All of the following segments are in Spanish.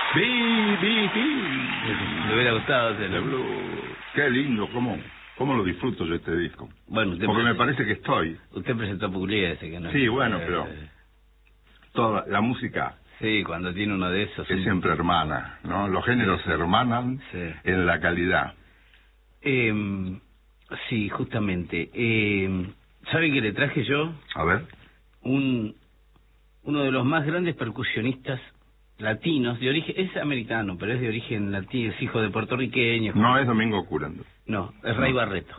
Me hubiera gustado hacerlo. Qué lindo, cómo lo disfruto yo este disco. Bueno, porque me parece que estoy. Usted presentó Pugliese, que no. Sí, bueno, pero toda la música. Sí, cuando tiene uno de esos. Es siempre hermana, ¿no? Los géneros se hermanan en la calidad. Sí, justamente. ¿Sabe qué le traje yo? A ver. Uno de los más grandes percusionistas latinos, de origen, es americano, pero es de origen latino, es hijo de puertorriqueños. No es Domingo Curando. No, es Ray Barreto.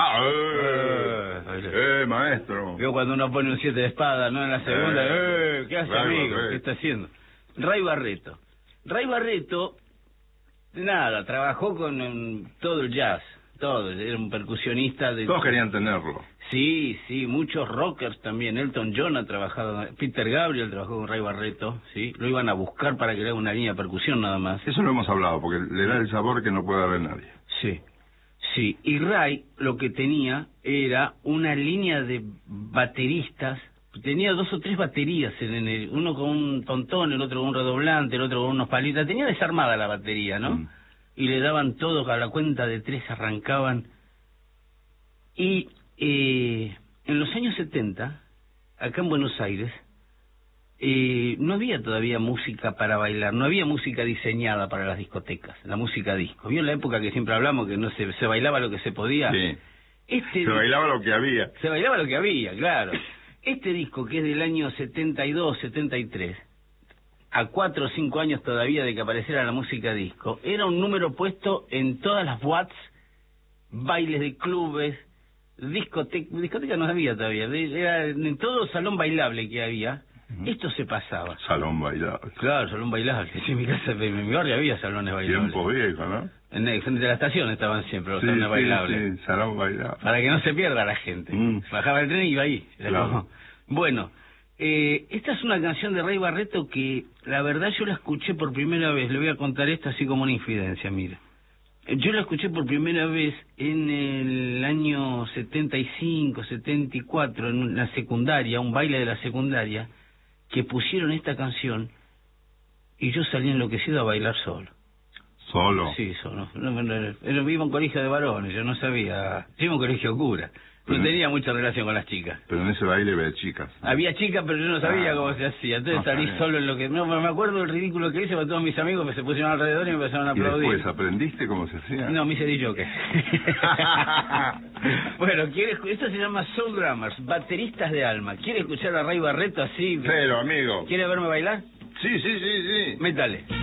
Maestro. Veo cuando uno pone un 7 de espada, ¿no? En la segunda, ¿qué hace, amigo? ¿Qué está haciendo? Ray Barreto. Ray Barreto, nada, trabajó con todo el jazz, todo, era un percusionista de... Todos querían tenerlo. Sí, muchos rockers también. Elton John ha trabajado, Peter Gabriel trabajó con Ray Barreto, ¿sí? Lo iban a buscar para que le haga una línea de percusión nada más. Eso lo hemos hablado, porque le da el sabor que no puede haber nadie. Sí. Y Ray lo que tenía era una línea de bateristas. Tenía 2 o 3 baterías, uno con un tontón, el otro con un redoblante, el otro con unos palitas. Tenía desarmada la batería, ¿no? Y le daban todo, a la cuenta de 3 arrancaban. Y en los años 70, acá en Buenos Aires, no había todavía música para bailar, no había música diseñada para las discotecas, la música disco. ¿Vio en la época que siempre hablamos que no se bailaba lo que se podía? Sí. Se bailaba lo que había. Se bailaba lo que había, claro. Este disco, que es del año 72, 73, a 4 o 5 años todavía de que apareciera la música disco, era un número puesto en todas las boîtes, bailes de clubes, discoteca no había todavía, era en todo salón bailable que había, esto se pasaba. Salón bailable. Claro, salón bailable. Sí, en mi casa, en mi barrio había salones bailables. Tiempo viejo, ¿no? Frente a la estación estaban siempre los salones bailables. Sí, salón bailable. Para que no se pierda la gente. Bajaba el tren y iba ahí. Claro. Bueno, esta es una canción de Ray Barreto que la verdad yo la escuché por primera vez. Le voy a contar esto así como una infidencia, mire. Yo la escuché por primera vez en el año 75, 74, en la secundaria, un baile de la secundaria, que pusieron esta canción y yo salí enloquecido a bailar solo. ¿Solo? Sí, solo. Iba a un colegio de varones, yo no sabía. Iba a un colegio cura. No tenía mucha relación con las chicas. Pero en ese baile había chicas. Había chicas, pero yo no sabía cómo se hacía. Entonces salí solo en lo que... No, me acuerdo del ridículo que hice, porque todos mis amigos se pusieron alrededor y me empezaron a aplaudir. ¿Y después aprendiste cómo se hacía? No, me hice DJ. Bueno, esto se llama Soul Drummers, bateristas de alma. ¿Quiere escuchar a Ray Barreto así? Pero, amigo. ¿Quiere verme bailar? Sí. Métale.